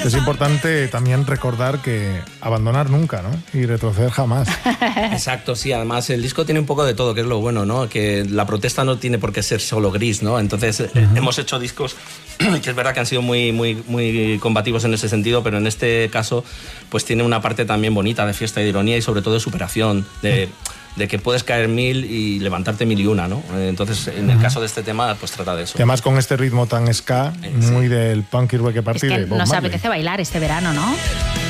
Es importante también recordar que abandonar nunca, ¿no? Y retroceder jamás. Exacto, sí. Además, el disco tiene un poco de todo, que es lo bueno, ¿no? Que la protesta no tiene por qué ser solo gris, ¿no? Entonces, hemos hecho discos que es verdad que han sido muy combativos en ese sentido, pero en este caso, pues tiene una parte también bonita de fiesta y de ironía y sobre todo de superación, de que puedes caer 1000 y levantarte 1001, ¿no? Entonces, en el caso de este tema, pues trata de eso. Y además con este ritmo tan ska, muy del punk y rock party. Es que de Bob nos Marley. apetece bailar este verano, ¿no?